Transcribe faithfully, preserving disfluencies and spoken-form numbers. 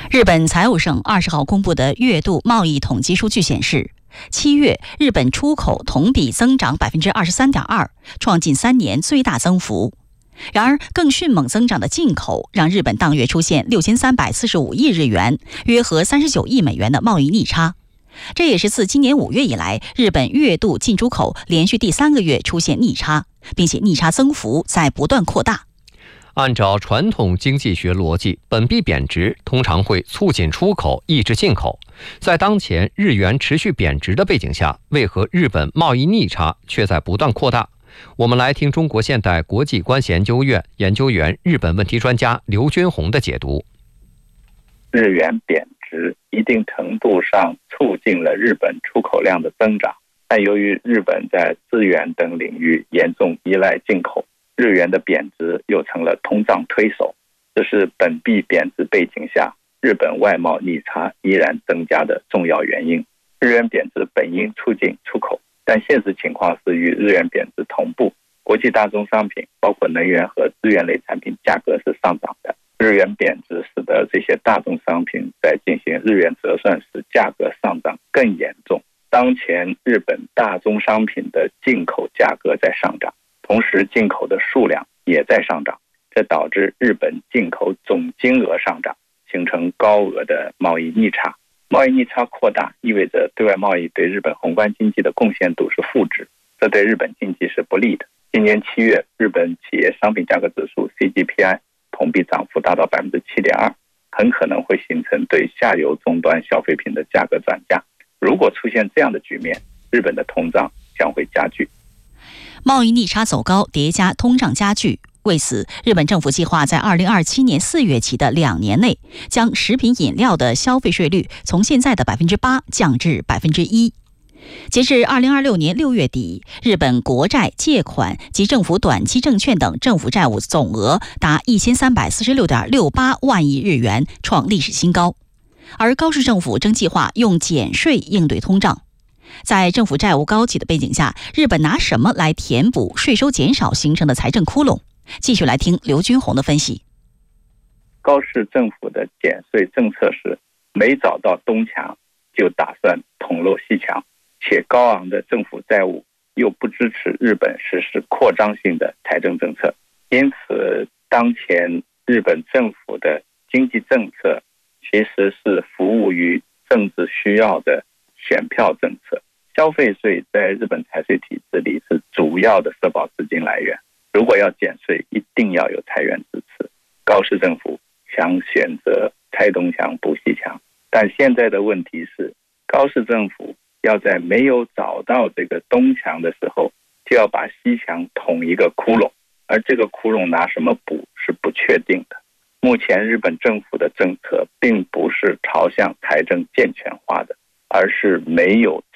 日本财务省二十号公布的月度贸易统计数据显示，七月日本出口同比增长 百分之二十三点二， 创近三年最大增幅。然而，更迅猛增长的进口让日本当月出现六千三百四十五亿日元，约合三十九亿美元的贸易逆差。这也是自今年五月以来，日本月度进出口连续第三个月出现逆差，并且逆差增幅在不断扩大。 按照传统经济学逻辑，本币贬值通常会促进出口，抑制进口。在当前日元持续贬值的背景下，为何日本贸易逆差却在不断扩大？我们来听中国现代国际关系研究院研究员、日本问题专家刘军宏的解读。 日元贬值一定程度上促进了日本出口量的增长，但由于日本在资源等领域严重依赖进口，日元的贬值又成了通胀推手，这是本币贬值背景下日本外贸逆差依然增加的重要原因。日元贬值本应促进出口，但现实情况是与日元贬值同步，国际大宗商品包括能源和资源类产品价格是上涨的。日元贬值使得这些大宗商品在进行日元折算时价格上涨更严重。当前日本大宗商品的进口价格在上涨，同时进口的数量也在上涨，这导致日本进口总金额上涨，形成高额的贸易逆差。贸易逆差扩大意味着对外贸易对日本宏观经济的贡献度是负值，这对日本经济是不利的。今年七月，日本企业商品价格指数 C G P I 同比涨幅达到 百分之七点二， 很可能会形成对下游终端消费品的价格转嫁。如果出现这样的局面，日本的通胀将会加剧。 贸易逆差走高叠加通胀加剧，为此，日本政府计划在二零二七年四月起的两年内，将食品饮料的消费税率从现在的 百分之八 降至 百分之一。截至二零二六年六月底，日本国债、借款及政府短期证券等政府债务总额达一千三百四十六点六八万亿日元，创历史新高。而高市政府正计划用减税应对通胀。在政府债务高企的背景下，日本拿什么来填补税收减少形成的财政窟窿？继续来听刘军宏的分析。 高市政府的减税政策是没找到东墙就打算捅漏西墙，且高昂的政府债务又不支持日本实施扩张性的财政政策，因此当前日本政府的经济政策其实是服务于政治需要的选票政策。消费税在日本财税体制里是主要的社保资金来源，如果要减税，一定要有财源支持。高市政府想选择拆东墙补西墙，但现在的问题是，高市政府要在没有找到这个东墙的时候，就要把西墙捅一个窟窿，而这个窟窿拿什么补是不确定的。目前日本政府的政策并不是朝向财政健全化的，而是没有